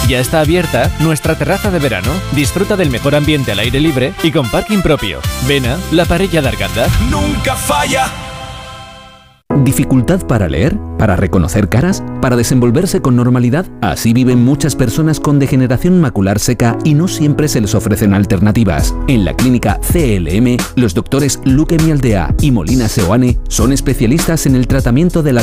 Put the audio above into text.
Ya está abierta nuestra terraza de verano. Disfruta del mejor ambiente al aire libre y con parking propio. Vena, la Parella d'Arganda. Nunca falla. ¿Dificultad para leer? ¿Para reconocer caras? ¿Para desenvolverse con normalidad? Así viven muchas personas con degeneración macular seca y no siempre se les ofrecen alternativas. En la clínica CLM, los doctores Luque Mialdea y Molina Seoane son especialistas en el tratamiento de la